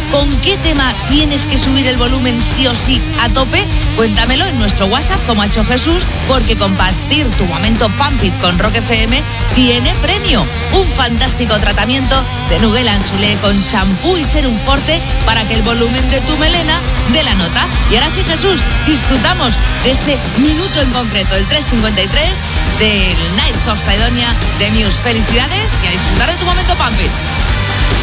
¿Con qué tema tienes que subir el volumen sí o sí a tope? Cuéntamelo en nuestro WhatsApp, como ha hecho Jesús, porque compartir tu momento Pump It con Rock FM tiene premio. Un fantástico tratamiento de Nugel Anzulé con champú y serum forte para que el volumen de tu melena dé la nota. Y ahora sí, Jesús, disfrutamos de ese minuto en concreto, el 3:53 del Nights of Sidonia de Muse. Felicidades y a disfrutar de tu momento Pump It.